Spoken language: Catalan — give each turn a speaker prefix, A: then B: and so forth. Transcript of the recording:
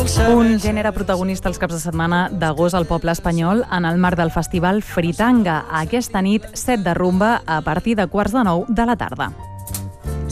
A: Un gènere protagonista els caps de setmana d'agost al poble espanyol en el marc del festival Fritanga. Aquesta nit, set de rumba a partir de 8:45 de la tarda.